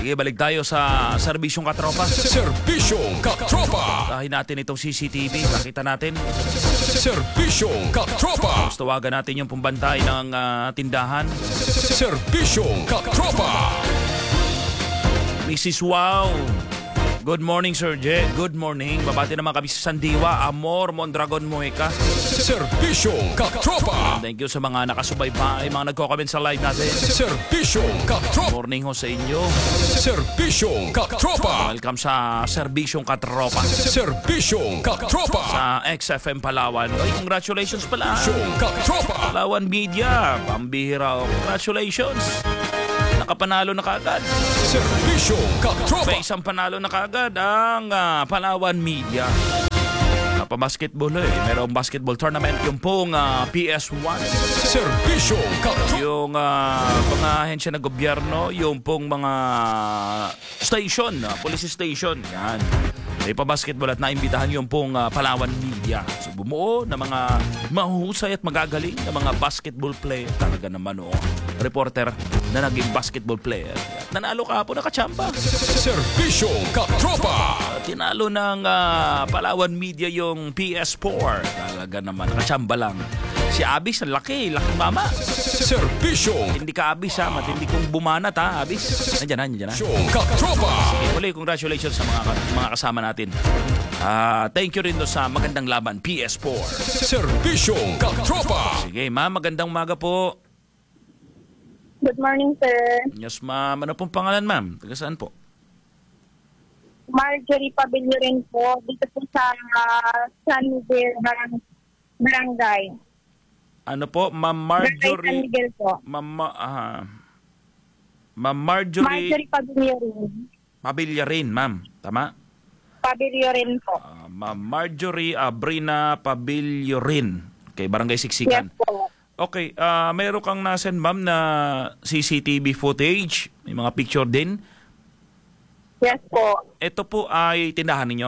Sige, balik tayo sa serbisyong katropa. Serbisyong katropa. Tahin natin itong CCTV. Nakita natin. Serbisyong katropa. Tawagan natin yung pumbantay ng tindahan. Serbisyong katropa. Mrs. Wow. Good morning, Sir Je. Good morning. Babati naman kami sa Sandiwa, Amor, Mondragon, Mueca. Serbisyong katropa. Thank you sa mga nakasubaybay, mga nagko-comment sa live natin. Serbisyong katropa. Morning ho sa inyo. Serbisyong katropa. Welcome sa Serbisyong Katropa. Serbisyong katropa. Sa XFM Palawan. Oy, congratulations pala. Serbisyong katropa. Palawan Media. Pambihira. Congratulations. Nakapanalo na kaagad. Serbisyong katropa. May isang panalo na kaagad ang Palawan Media. Pabasketball Merong basketball tournament yung pong PS1. Serbisyong katropa. Yung mga ahensya ng gobyerno, yung pong mga station, police station. Yan. May pabasketball at naimbitahan yung pong Palawan Media. So bumuo na mga mahuhusay at magagaling na mga basketball player. Talaga naman reporter na naging basketball player. At nanalo ka po, nakachamba. Serbisyong katropa. Tinalo ng Palawan Media yung PS4. Talaga naman, nakachamba lang. Si Abis, ang laki mama. Serbisyong. Hindi ka Abis matindi kong bumanat Abis. Nandiyan na. Serbisyong katropa. Sige, muli, congratulations sa mga kasama natin. Thank you rin sa magandang laban, PS4. Serbisyong katropa. Sige, ma'am, magandang umaga po. Good morning, sir. Yes, ma'am. Ano pong pangalan, ma'am? Taga saan po? Marjorie Pabello rin po. Dito po sa San Miguel Barangay. Ano po? Ma'am Barangay San Marjorie. Miguel po. Ma'am Marjorie. Marjorie Pabello rin. Pabilyarin, ma'am. Tama? Pabello rin po. Ma'am Marjorie Abrina Pabilyorin. Okay, Barangay Siksikan. Yes po. Okay, meron kang nasend, ma'am, na CCTV footage. May mga picture din. Yes po. Ito po ay tindahan ninyo?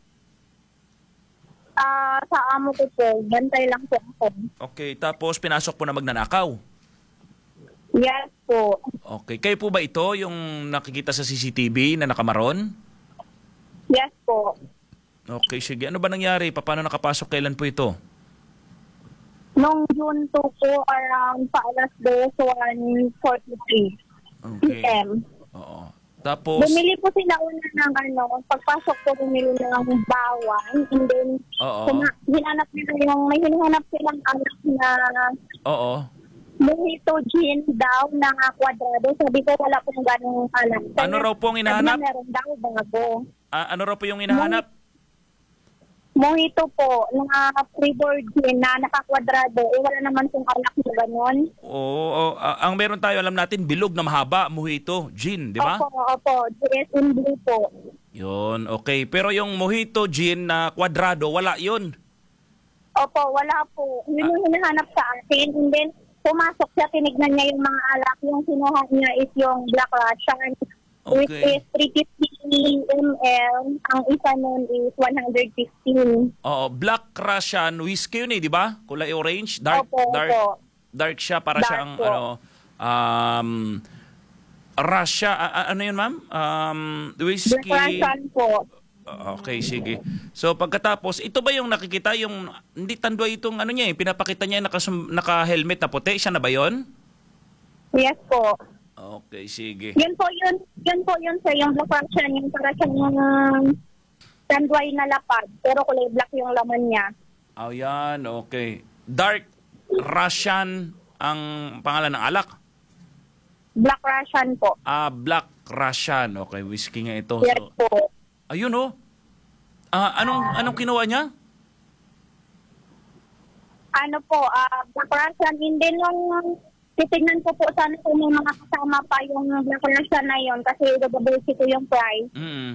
Sa amo ko po, bantay lang po ako. Okay, tapos pinasok po na magnanakaw. Yes po. Okay, kayo po ba ito yung nakikita sa CCTV na nakamaron? Yes po. Okay, sige. Ano ba nangyari? Paano nakapasok? Kailan po ito? Noong June 2 po, around pa alas 2:43 Okay. PM. Oo. Tapos, Bumili po sila una ng pagpasok po bumili ng bawang, and then oo. hinanap nila may hinahanap silang anak na Oo. mojito gin daw na kwadrado. Sabi ko wala pong ganong alam. Ano raw pong hinahanap? Meron daw bago. Ano raw po yung hinahanap? Mojito po, na flavored gin na nakakwadrado. Wala naman pong anak na ganon. Oo. Ang meron tayo, alam natin, bilog na mahaba, mojito, gin, di ba? Opo. GS in blue po. Yun, okay. Pero yung mojito, gin na kwadrado, wala yun. Opo, wala po. Yun yung hinahanap sa akin. And then, pumasok siya, tinignan niya yung mga alak. Yung sinuha niya is yung Black Russian, which Okay. is 350 ml. Ang isa nun is 115. Oo, Black Russian whiskey yun di ba? Kulay orange, dark, Opo. dark siya, para Dark siyang, po. Russia, ano yun, ma'am? Whiskey. Black Russian po. Okay, sige. So pagkatapos, ito ba yung nakikita yung hindi tanduay itong niya pinapakita niya naka-helmet na puti, siya na ba 'yon? Yes po. Okay, sige. Yun po yun sa yung Black Russian, yung para siyang tanduay na lapad. Pero kulay black yung laman niya. Oh, yan, okay. Dark Russian ang pangalan ng alak. Black Russian po. Black Russian. Okay, whiskey nga ito. Yes So, po. ayun anong kinuha niya? Black Russian. Hindi nung titignan ko po sana kung may mga kasama pa yung Black Russian na yun kasi bababulsi ko yung price.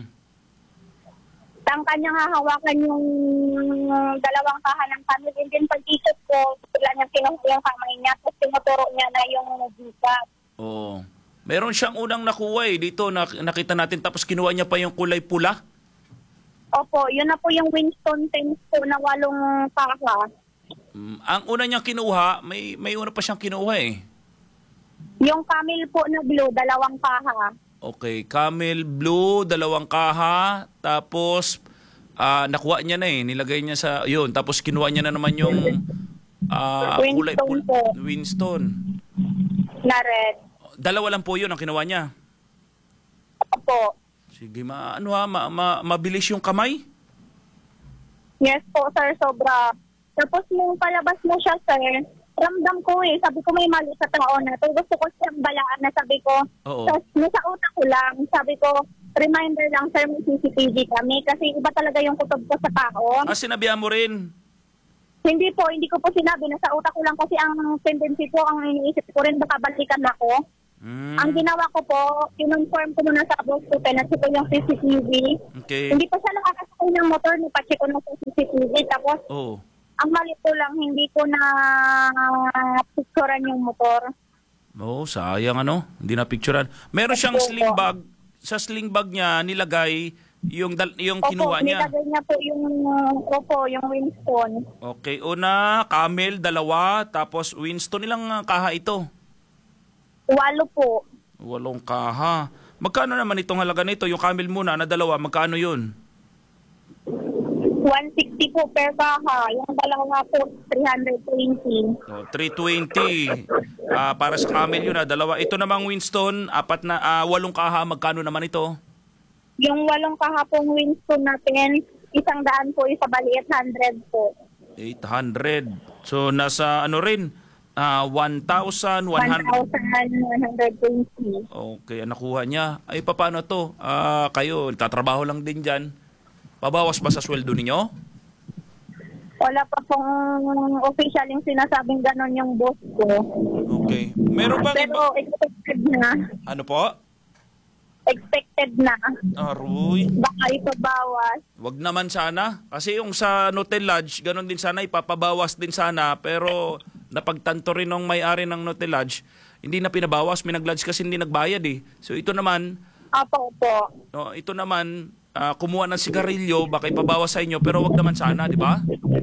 Ang kanyang hahawakan yung dalawang kaha ng kamil. And then pag-isip ko, bigla niyang kinuha yung kamay niya tapos tinuturo niya na yung nagbigat. Oo. Meron siyang unang nakuha dito, nakita natin, tapos kinuha niya pa yung kulay pula. Opo, yun na po yung Winston Thames po na 8 kaha. Ang una niyang kinuha, may una pa siyang kinuha Yung camel po na blue, 2 kaha. Okay, Camel Blue, 2 kaha, tapos nakuha niya na nilagay niya sa, yun, tapos kinuha niya na naman yung kulay Winston po. Winston. Na red. 2 lang po yun ang kinuha niya. Opo. Sige, mabilis yung kamay? Yes po, sir, sobra. Tapos nung palabas mo siya, sir, ramdam ko sabi ko may mali sa tao na. So gusto ko siyang balaan na sabi ko. Oo. Tapos nasa utak ko lang, sabi ko, reminder lang, sir, may CCTV kami. Kasi iba talaga yung kutob ko sa tao. Sinabihan mo rin? Hindi ko po sinabi. Nasa utak ko lang kasi ang tendency ko, ang iniisip ko rin, baka balikan ako. Ang ginawa ko po, kinonform ko muna sa boss ko, pinatsi ko yung CCTV. Okay. Hindi pa siya nakakasakay ng motor, nipachi ko na sa CCTV. Tapos, ang mali ko lang, hindi ko na picturean yung motor. Sayang hindi na picturean. Meron siyang sling bag. Sa sling bag niya, nilagay yung kinuha niya. Nilagay niya po yung Winston. Okay, una, Camel, 2, tapos Winston, ilang kaha ito? 8 po. 8 kaha. Magkano naman itong halaga nito? Yung Camel muna na 2, magkano yun? 160 po per kaha. Yung dalawa po, 320. 320. Para sa Camel yun 2. Ito namang Winston, 8 kaha, magkano naman ito? Yung 8 kaha pong Winston natin, 100 po, isa bali 800 po. 800. So nasa rin? 1,100. 1,120. Okay, nakuha niya. Ay, paano to? Kayo, tatrabaho lang din dyan. Pabawas ba sa sweldo ninyo? Wala pa pong official yung sinasabing ganon yung boss ko. Okay. Meron bang Pero expected na. Ano po? Expected na. Aroy. Baka ipabawas. Wag naman sana. Kasi yung sa Notel Lodge, ganon din sana, ipapabawas din sana. Pero napagtanto rin ng may-ari ng Notel Lodge, hindi na pinabawas. May nag-lodge kasi hindi nagbayad So ito naman, Opo. ito naman, kumuha ng sigarilyo, baka ipabawas sa inyo, pero wag naman sana, di ba?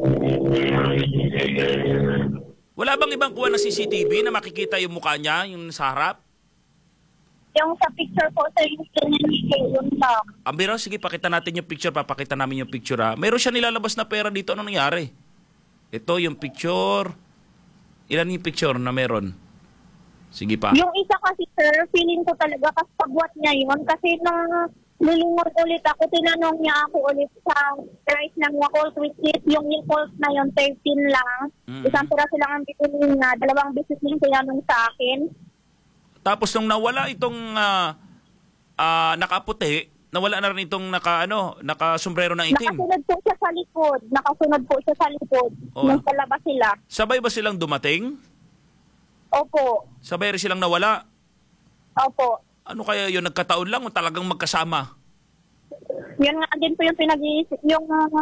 Wala bang ibang kuha ng CCTV na makikita yung mukha niya, yung sa harap? Yung sa picture po sa yun lang. Ambiro, sige, pakita natin yung picture, papakita namin yung picture Meron siya nilalabas na pera dito, anong nangyari? Ito yung picture. Ilan yung picture na meron? Sige pa. Yung isa kasi, sir, feeling ko talaga kasabwat niya yun. Kasi nung nilingon ulit ako, tinanong niya ako ulit sa price ng Yakult, which is yung Yakult na yun, 13 lang. Isang piraso lang ang bituin na, 2 beses yung tinanong sa akin. Tapos nung nawala itong nakaputi, nawala na rin itong nakasombrero na itim. Nakasunod po siya sa likod. Nung palabas sila. Sabay ba silang dumating? Opo. Sabay rin silang nawala? Opo. Ano kaya yun? Nagkataon lang o talagang magkasama? Yun nga din po yung pinag-iisip. Yung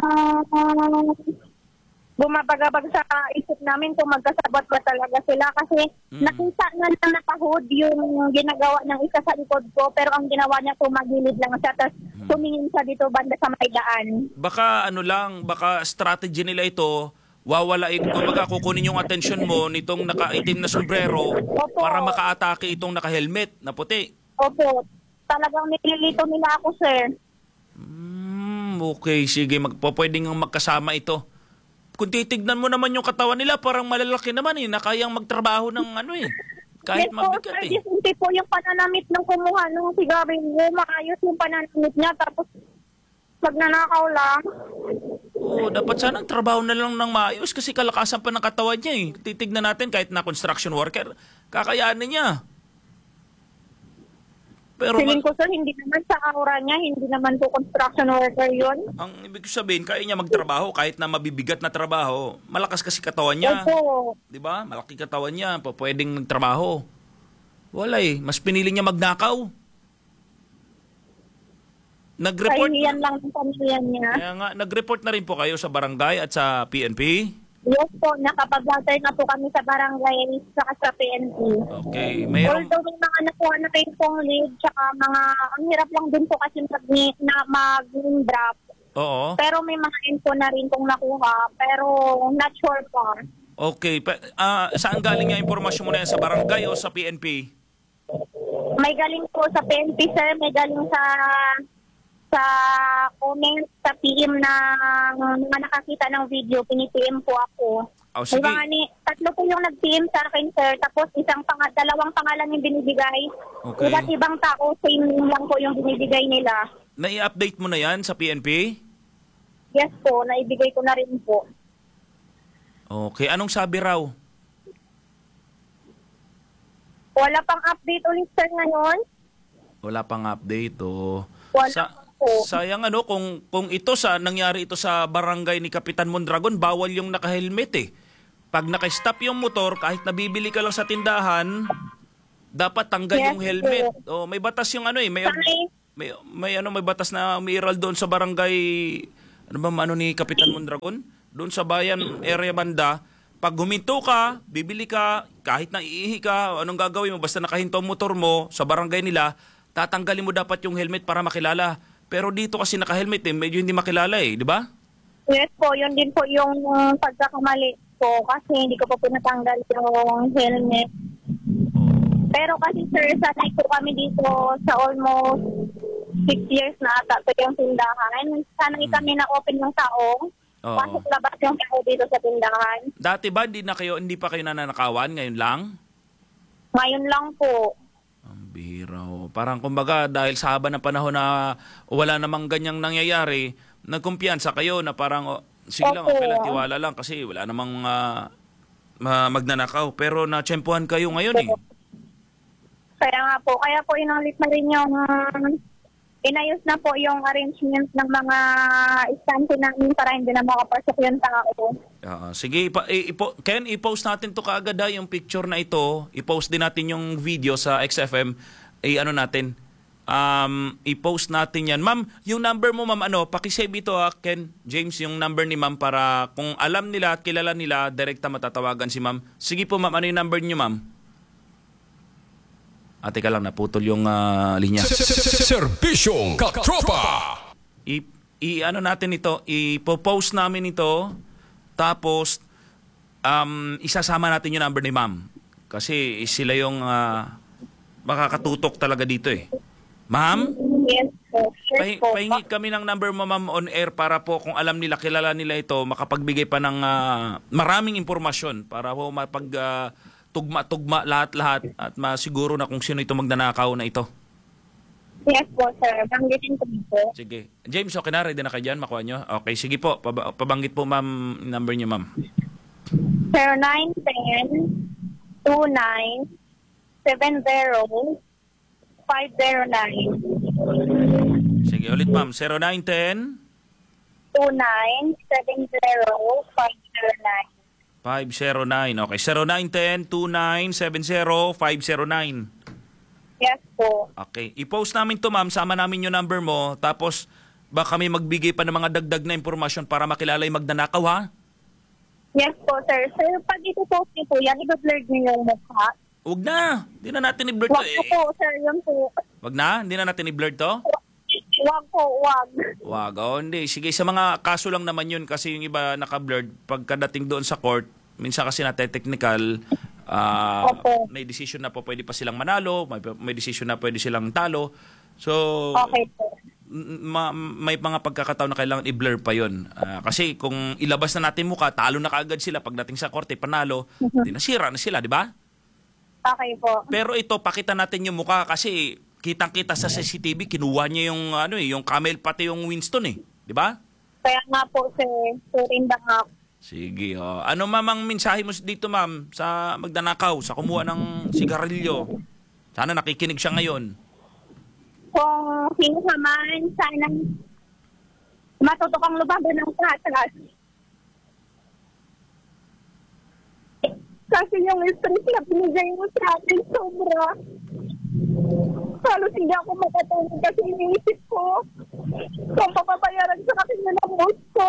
bumabagabag sa isip namin kung magkasabot ba talaga sila. Kasi nakita nga na nakahod yung ginagawa ng isa sa likod ko. Pero ang ginawa niya magilid lang siya. Tapos tumingin siya dito banda sa may daan. Baka baka strategy nila ito, wawalain, kumbaga kukunin yung attention mo nitong nakaitim na sombrero para makaatake itong naka-helmet na puti. Opo. Talagang nililito nila ako, sir. Okay, sige. Pwedeng magkasama ito. Kung titignan mo naman yung katawan nila, parang malalaki naman na kayang magtrabaho ng kahit mabigat Yes, hindi po yung pananamit ng kumuha ng sigarilyo. Maayos yung pananamit niya. Tapos magnanakaw lang. Dapat sana trabaho na lang ng maayos kasi kalakasan pa ng katawan niya Titignan natin kahit na construction worker, kakayanin niya. Pero feeling ko, sir, hindi naman sa aura niya, hindi naman po construction worker yun. Ang ibig sabihin, kaya niya magtrabaho kahit na mabibigat na trabaho. Malakas kasi katawan niya. Opo. 'Di ba? Malaki katawan niya, pwedeng magtrabaho. Wala mas pinili niya magnakaw. Nag-report Kahihiyan lang ng pamilya niya. Kaya nga, nag-report na rin po kayo sa barangay at sa PNP? Yes po, nakapag-letter na po kami sa barangay sa PNP. Okay, Although may mga nakuha na kayo pong lead, tsaka ang hirap lang din po kasi mag-draft. Oo. Pero may mga info na rin pong nakuha, pero not sure pa. Okay, saan galing yung impormasyon mo na yan? Sa barangay o sa PNP? May galing po sa PNP, sir. May galing sa comment, sa PM na mga nakakita ng video, pinipm po ako. Oh, sige. Tatlo po yung nag-PM sa akin, sir. Tapos dalawang pangalan yung binibigay. Okay. Iba't ibang tao, same name lang po yung binibigay nila. Nai-update mo na yan sa PNP? Yes po, naibigay ko na rin po. Okay, anong sabi raw? Wala pang update ulit, sir, ngayon. Wala pang update, oh. Wala po. Sayang kung ito nangyari ito sa barangay ni Kapitan Mondragon, bawal yung naka-helmet eh. Pag naka-stop yung motor, kahit nabibili ka lang sa tindahan, dapat tanggal Yes, yung helmet. po. Oh, may batas yung Sorry. may batas na umiiral doon sa barangay ni Kapitan Mondragon, doon sa bayan area banda. Pag huminto ka, bibili ka, kahit na iihi ka, anong gagawin mo basta nakahinto ang motor mo sa barangay nila, tatanggalin mo dapat yung helmet para makilala. Pero dito kasi naka-helmet medyo hindi makilala di ba? Yes po, yun din po yung pagkakamali ko kasi hindi ko po pinatanggal yung helmet. Pero kasi sir, sanay po kami dito sa almost 6 years na ata ito yung tindahan. Sanay kami na open yung taong. Oo. Pasok labas yung tao dito sa tindahan. Dati ba hindi pa kayo nananakawan? Ngayon lang? Ngayon lang po. Ang bihira. Parang kumbaga dahil sa haba ng panahon na wala namang ganyang nangyayari, nagkumpiyansa kayo na parang sige lang, okay lang, tiwala lang kasi wala namang magnanakaw. Pero natsempuhan kayo ngayon Kaya po inalit na rin yung inayos na po yung arrangement ng mga istante namin para hindi na makapasok yung tao. Sige, Ken, i-post natin to kaagad yung picture na ito. I-post din natin yung video sa XFM. I-post natin yan. Ma'am, yung number mo, ma'am, pakisave ito Ken, James, yung number ni ma'am para kung alam nila at kilala nila, direkta matatawagan si ma'am. Sige po, ma'am, ano yung number niyo, ma'am? Teka lang, naputol yung linya. Serbisyong Katropa. Natin ito, ipo-post namin ito, tapos isasama natin yung number ni ma'am. Kasi sila yung makakatutok talaga dito Ma'am? Yes po. Yes po. Pahingi kami ng number mo, ma'am, on air para po kung alam nila, kilala nila ito, makapagbigay pa ng maraming impormasyon para po tugma-tugma lahat-lahat at masiguro na kung sino ito magnanakaw na ito. Yes po, sir. Banggitin ko po. Sige. James, okay na? Ready na kayo dyan? Makuha nyo? Okay, sige po. Pabanggit po, ma'am, number nyo, ma'am. 0910-29-70-509. Sige, ulit, ma'am. 0910 29-70-509. 509. Okay, 0910-2970-509. Yes po. Okay. I-post namin to, ma'am. Sama namin yung number mo. Tapos, baka kami magbigay pa ng mga dagdag na impormasyon para makilala yung magnanakaw, ha? Yes po, sir. Sir, pag ito-post niyo po yan, i-blur niyo yung mukha. Huwag na. Hindi na natin i-blur to. Wag po, sir. Yan po. Wag na? Hindi na natin i-blur to? Wag po, wag. Wag. Hindi. Sige, sa mga kaso lang naman yun kasi yung iba naka-blurred. Pagkadating doon sa court, minsan kasi technical, may decision na po pwede pa silang manalo, may decision na pwede silang talo. So, okay po. May mga pagkakataon na kailangan i-blur pa yun. Kasi kung ilabas na natin mukha, talo na kaagad sila. Pagdating sa korte, panalo, nasira na sila, di ba? Okay po. Pero ito, pakita natin yung mukha kasi kitang-kita sa CCTV, kinuha niya yung yung camel pati yung Winston di ba? Kaya nga po, sir. Surinda nga. Sige. Ano mamang mensahe mo dito, ma'am, sa magnanakaw, sa kumuha ng sigarilyo? Sana nakikinig siya ngayon. Kung sino ka man, sana matuto kang lubaban ng patras. Kasi yung stress na binigay mo sa akin, sobra. Halos hindi ako makatulog kasi iniisip ko kung papapayaran sa akin na ng boss ko.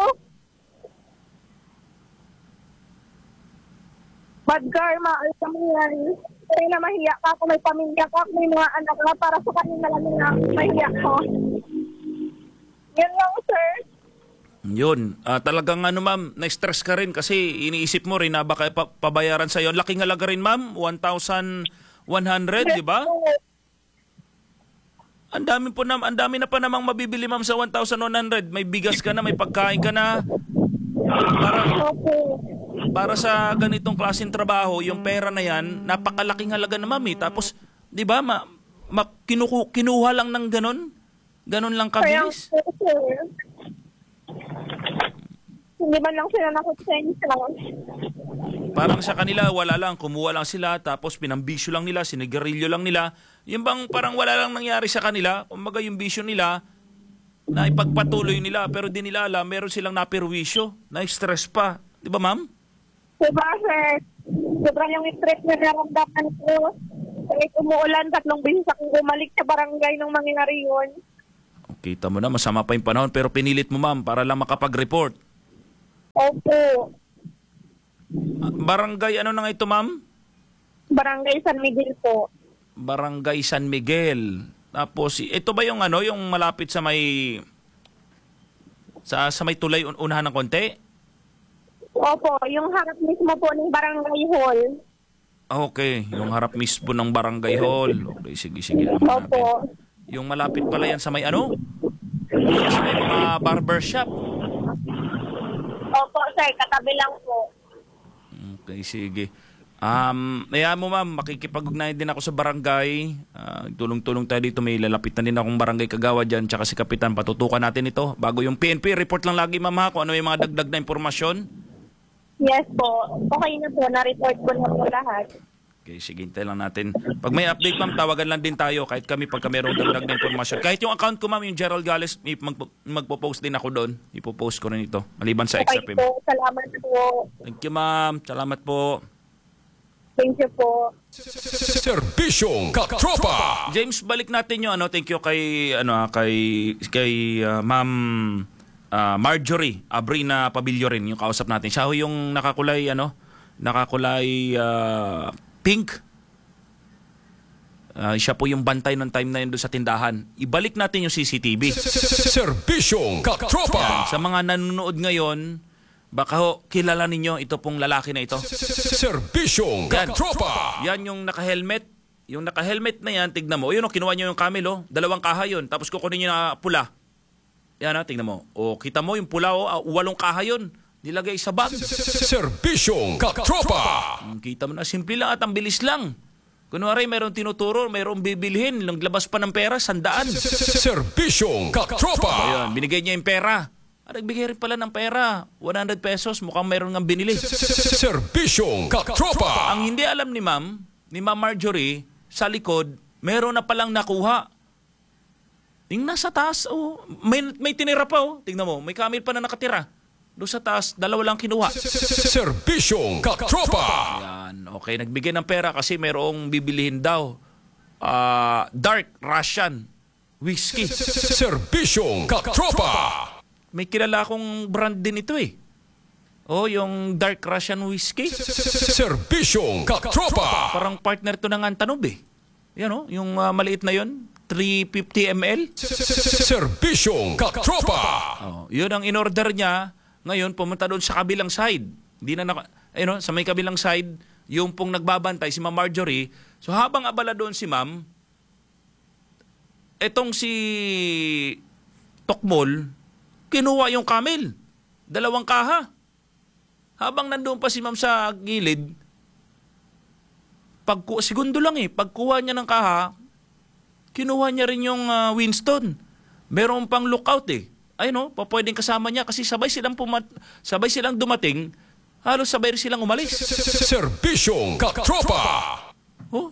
Bad karma, alam mo yan. Pero na mahiya ka ako, may pamilya ka, may mga anak ka, para sa kanila lang na mahiya ko. Yun lang, sir. Yun. Talagang ma'am, na-stress ka rin kasi iniisip mo rin na baka pabayaran sa'yo. Laking halaga rin, ma'am. 1,100, di ba? Ang dami na pa namang mabibili, ma'am, sa 1,100. May bigas ka na, may pagkain ka na. Opo. Para sa ganitong klaseng trabaho, yung pera na yan, napakalaking halaga na, ma'am. Tapos, di ba, kinuha lang ng ganon? Ganon lang Kaya, kabilis. sir, hindi man lang sila nakonsensya. Parang sa kanila, wala lang. Kumuha lang sila, tapos pinambisyo lang nila, sinigarilyo lang nila. Yung bang parang wala lang nangyari sa kanila, kumbaga yung bisyo nila, na ipagpatuloy nila, pero di nila alam, meron silang napirwisyo, na-stress pa. Di ba, ma'am? Diba, sir? Sobrang yung stress na naramdaman ko. Kahit umuulan, 3 beses akong bumalik sa barangay nung mangyari yun. Kita mo na, masama pa yung panahon, pero pinilit mo, ma'am, para lang makapag-report. Opo. Barangay, ano na nga ito, ma'am? Barangay San Miguel po. Barangay San Miguel. Tapos, ito ba yung ano, yung malapit sa may may tulay unahan ng konti? Opo, yung harap mismo po ng barangay hall. Okay, yung harap mismo ng barangay hall. Okay, sige. Alam natin. Opo. Yung malapit pala yan sa may ano? Sa may mga barbershop. Opo, sir, katabi lang po. Okay, sige. Hayaan mo, ma'am, makikipag-ugnayan din ako sa barangay. Tulong-tulong tayo dito. May lalapitan din akong barangay kagawad dyan, tsaka si Kapitan. Patutukan natin ito. Bago yung PNP, report lang lagi, ma'am, ha, kung ano yung mga dagdag na impormasyon. Yes po. Okay na po. Na-report ko na po lahat. Okay, sige, hintay lang natin. Pag may update, ma'am, tawagan lang din tayo. Kahit kami, pagka mayroong dagdag na impormasyon. Kahit yung account ko, ma'am, yung Gerald Gales, magpo-post din ako doon. Ipo-post ko rin ito. Maliban sa Okay XFM. po. Salamat po. Thank you, ma'am. Salamat po. Thank you po. Serbisyong Katropa. James, balik natin yung ano, thank you kay Ma'am Marjorie Abrina Pabilyo rin, yung kausap natin. Siya ho yung nakakulay pink. Siya po yung bantay ng time na yun doon sa tindahan. Ibalik natin yung CCTV. Serbisyong Katropa. Sa mga nanonood ngayon, baka ho, kilala ninyo ito pong lalaki na ito. Serbisyong Katropa. Yan yung naka-helmet. Yung naka-helmet na yan, tignan mo. Yun o, kinuha nyo yung camel o. 2 kaha yun. Tapos kukunin nyo na pula. Yan o, tignan mo. O, kita mo yung pula o, 8 kaha yun. Nilagay sa bag. Serbisyong Katropa. Kita mo na, simple lang at ang bilis lang. Kunwari, mayroong tinuturo, mayroong bibilhin. Naglabas pa ng pera, 100. Serbisyong Katropa. Ayun, binigay niya yung pera. Nagbigay rin pala ng pera. 100 pesos, mukhang mayroon ng binili. Serbisyong Katropa. Ang hindi alam ni Ma'am Marjorie, sa likod, meron na palang nakuha. Yung nasa taas, oh, may tinira pa, oh. Tingnan mo, may camel pa na nakatira. Doon sa taas, 2 lang kinuha. Serbisyong Katropa. Yan, okay, nagbigay ng pera kasi mayroong bibilihin daw. Dark Russian whiskey. Serbisyong Katropa. May kilala akong brand din ito eh. Oh, yung Dark Russian whiskey. Serbisyong Katropa. Parang partner to ng Antanub eh. Yan oh, yung maliit na yon, 350 ml. Serbisyong Katropa. Oh, yun ang in-order niya. Ngayon, pumunta doon sa kabilang side. Hindi na sa may kabilang side, yung pong nagbabantay, si Ma'am Marjorie. So habang abala doon si Ma'am, etong si Tokmol, kinuha yung camel. 2 kaha. Habang nandoon pa si Ma'am sa gilid, segundo lang eh, pagkuha niya ng kaha, kinuha niya rin yung Winston. Meron pang lookout eh. Ay no, pwedeng kasama niya kasi sabay silang dumating, halos sabay silang umalis. Serbisyong Katropa. Oh.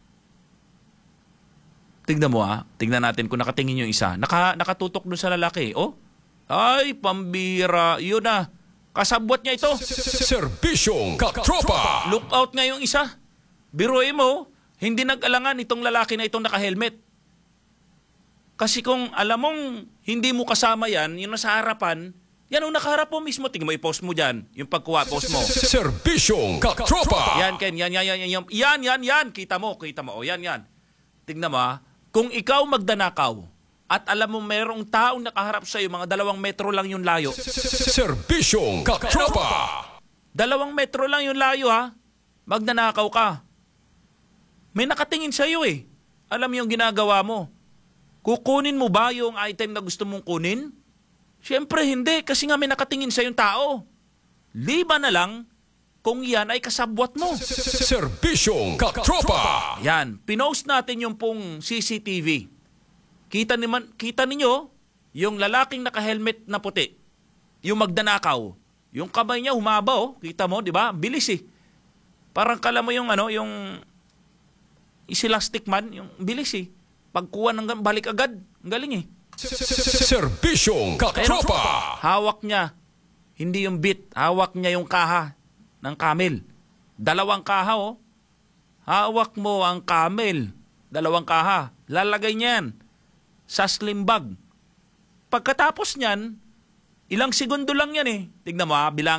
Tignan mo tignan natin kung nakatingin yung isa. Nakatutok doon sa lalaki. Oh. Ay, pambira. Yun na. Kasabwat niya ito. Serbisyong Katropa. Lookout nga yung isa. Biruin mo, hindi nag-alangan itong lalaki na itong naka-helmet. Kasi kung alam mong hindi mo kasama yan, yung nasa harapan, yan ang nakaharap mo mismo. Tingnan mo, i-post mo dyan. Yung pagkuha, post mo. Serbisyong Katropa. Yan, Ken. Yan. Kita mo. O, yan. Tingnan mo, kung ikaw magdanakaw, at alam mo merong taong nakaharap sa'yo, mga 2 metro lang yung layo. Serbisyong Katropa. 2 metro lang yung layo, magnanakaw ka. May nakatingin sa'yo eh. Alam mo yung ginagawa mo. Kukunin mo ba yung item na gusto mong kunin? Siyempre hindi, kasi nga may nakatingin sa yung tao. Liba na lang kung yan ay kasabwat mo. Serbisyong katropa. Yan, pinost natin yung pong CCTV. Kita ninyo yung lalaking naka-helmet na puti. Yung magdanakaw. Yung kamay niya humaba, oh. Kita mo, di ba? Bilis eh. Parang kala mo yung yung isilastic man, yung bilis eh. Pagkuha ng balik agad. Ang galing eh. Serbisyong katropa. Hawak niya, hindi yung bit, hawak niya yung kaha ng camel. 2 kaha, oh. Hawak mo ang camel. 2 kaha. Lalagay niyan sa slim bag. Pagkatapos niyan, ilang segundo lang yan eh. Tignan mo ha, bilang